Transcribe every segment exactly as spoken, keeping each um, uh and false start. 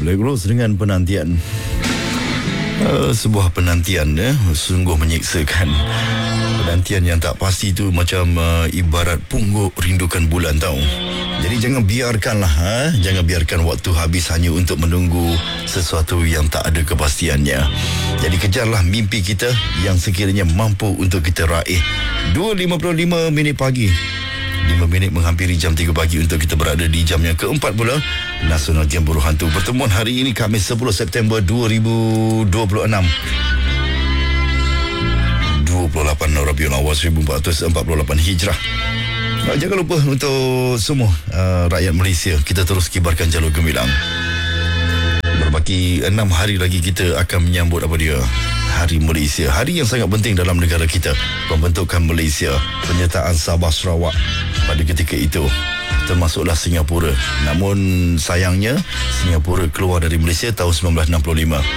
Black Rose dengan penantian. Uh, sebuah penantian ya, sungguh menyiksakan. Penantian yang tak pasti tu macam uh, ibarat pungguk rindukan bulan tau. Jadi jangan biarkanlah ha? Jangan biarkan waktu habis hanya untuk menunggu sesuatu yang tak ada kepastiannya. Jadi kejarlah mimpi kita yang sekiranya mampu untuk kita raih. Dua lima puluh lima minit pagi, lima minit menghampiri jam tiga pagi untuk kita berada di jam yang keempat pula Nasional Game Buruh Hantu. Pertemuan hari ini Khamis sepuluh September dua ribu dua puluh enam, dua puluh lapan Rabiul Awal seribu empat ratus empat puluh lapan Hijrah. Jangan lupa untuk semua uh, rakyat Malaysia, kita terus kibarkan jalur gemilang. Berbaki enam hari lagi kita akan menyambut apa dia? Hari Malaysia, hari yang sangat penting dalam negara kita, pembentukan Malaysia, penyertaan Sabah Sarawak pada ketika itu, termasuklah Singapura. Namun sayangnya Singapura keluar dari Malaysia tahun sembilan belas enam puluh lima.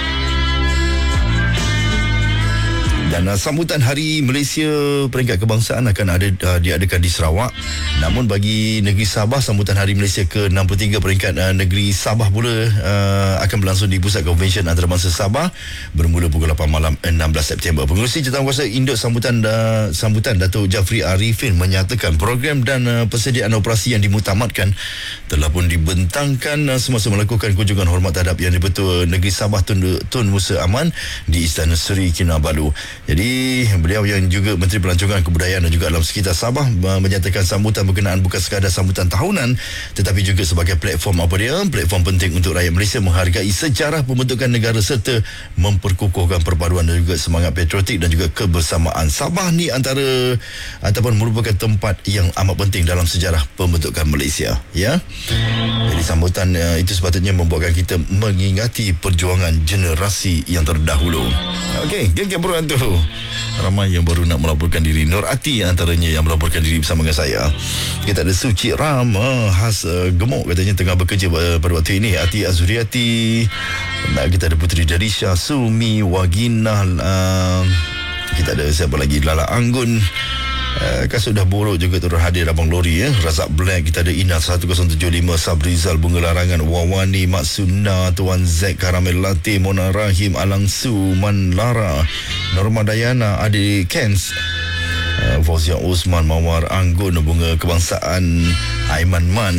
Dan uh, sambutan Hari Malaysia peringkat kebangsaan akan ada uh, diadakan di Sarawak. Namun bagi negeri Sabah, sambutan Hari Malaysia ke enam puluh tiga peringkat uh, negeri Sabah pula uh, akan berlangsung di Pusat Konvensyen Antarabangsa Sabah bermula pukul lapan malam enam belas September. Pengerusi Jawatankuasa Induk Sambutan uh, Sambutan Datuk Jafri Arifin menyatakan program dan uh, persediaan operasi yang dimuktamadkan telah pun dibentangkan uh, semasa melakukan kunjungan hormat terhadap Yang di-Pertua Negeri Sabah Tun, Tun Musa Aman di Istana Seri Kinabalu. Jadi beliau yang juga Menteri Pelancongan Kebudayaan dan juga Alam Sekitar Sabah menyatakan sambutan berkenaan bukan sekadar sambutan tahunan tetapi juga sebagai platform apa dia? Platform penting untuk rakyat Malaysia menghargai sejarah pembentukan negara serta memperkukuhkan perpaduan dan juga semangat patriotik dan juga kebersamaan. Sabah ni antara ataupun merupakan tempat yang amat penting dalam sejarah pembentukan Malaysia, ya. Jadi sambutan uh, itu sepatutnya membuatkan kita mengingati perjuangan generasi yang terdahulu. Okey, geng-geng Buruh Hantu. Ramai yang baru nak melaporkan diri. Nur Ati antaranya yang melaporkan diri bersama dengan saya. Kita ada Suci Ram, uh, khas uh, gemuk katanya tengah bekerja uh, pada waktu ini. Ati Azuriati. Nah, kita ada Puteri Darisha, Sumi Wagina. Uh, kita ada siapa lagi? Lala Anggun. Uh, kan sudah borok juga turut hadir Abang Lori ya. Razak Black, kita ada Ina satu kosong tujuh lima, Sabrizal Bunga Larangan, Wawani Maksuna, Tuan Zack Karamel Latte, Mona Rahim, Alangsu Man Lara, Norma Dayana, Adi Kens, uh, Fauzia Osman, Mawar Anggun, Bunga Kebangsaan, Aiman Man,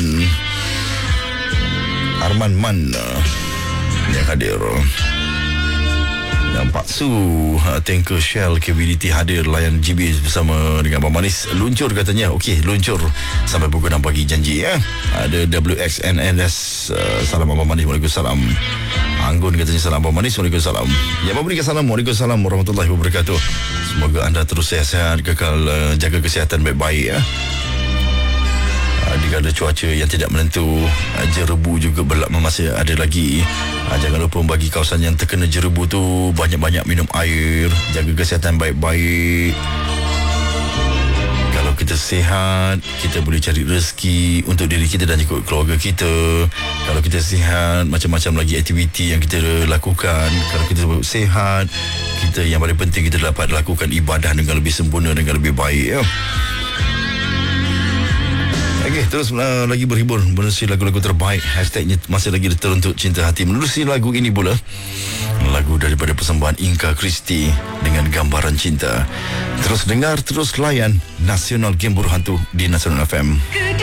Arman Man uh, yang hadir. Dan Pak Su, uh, tanker Shell K B D T hadir layan G B bersama dengan Abang Manis. Luncur katanya. Okey, luncur sampai pukul enam pagi janji ya. Ada W X N N S, uh, salam Abang Manis. Waalaikumsalam. Anggun katanya salam Abang Manis. Waalaikumsalam. Ya, Abang berikan salam. Waalaikumsalam warahmatullahi wabarakatuh. Semoga anda terus sihat-sihat, kekal uh, jaga kesihatan baik-baik ya. Jika ada cuaca yang tidak menentu, jerebu juga berlaku masih ada lagi. Jangan lupa bagi kawasan yang terkena jerebu tu banyak-banyak minum air, jaga kesihatan baik-baik. Kalau kita sihat, kita boleh cari rezeki untuk diri kita dan juga keluarga kita. Kalau kita sihat, macam-macam lagi aktiviti yang kita lakukan. Kalau kita sihat, kita yang paling penting kita dapat lakukan ibadah dengan lebih sempurna, dengan lebih baik ya. Okey, terus uh, lagi berhibur menerusi lagu-lagu terbaik. Hashtagnya masih lagi teruntuk cinta hati. Menerusi lagu ini pula, lagu daripada persembahan Inka Christie dengan Gambaran Cinta. Terus dengar, terus layan Nasional Game Buruh Hantu di Nasional F M.